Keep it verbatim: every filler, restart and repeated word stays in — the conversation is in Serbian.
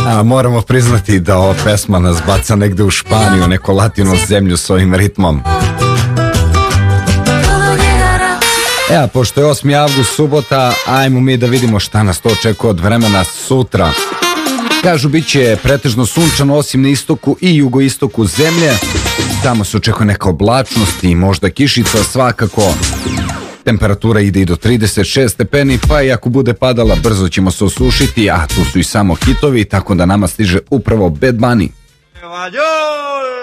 A, moramo priznati da ova pesma nas baca negde u Španiju, neku latinu zemlju s ovim ritmom. E, a pošto je osmi avgust, subota, ajmo mi da vidimo šta nas to očekuje od vremena sutra. Kažu, bit će pretežno sunčano, osim na istoku i jugoistoku zemlje. Tamo se očekuje neka oblačnost i možda kišica, svakako. Temperatura ide i do trideset šest stepeni, pa i ako bude padala, brzo ćemo se osušiti, a tu su i samo hitovi, tako da nama stiže upravo Bad Bunny.